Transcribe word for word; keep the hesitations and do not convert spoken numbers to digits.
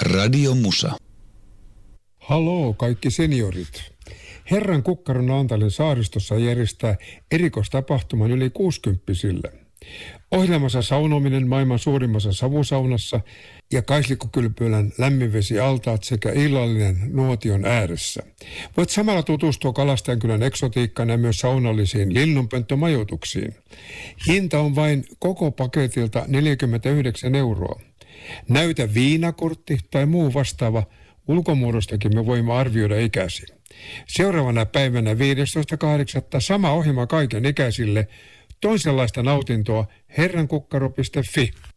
Radio Musa. Haloo kaikki seniorit. Herran Kukkaron Naantalin saaristossa järjestää erikoistapahtuman yli kuusikymppisille. Ohjelmassa saunominen maailman suurimmassa savusaunassa ja Kaislikkokylpylän lämminvesialtaat sekä illallinen nuotion ääressä. Voit samalla tutustua Kalastajankylän eksotiikkaan ja myös saunallisiin linnunpönttömajoituksiin. Hinta on vain koko paketilta neljäkymmentäyhdeksän euroa. Näytä viinakortti tai muu vastaava, ulkomuodostakin me voimme arvioida ikäsi. Seuraavana päivänä viidestoista kahdeksatta sama ohjelma kaiken ikäisille. Toisenlaista nautintoa herrankukkaro piste fi.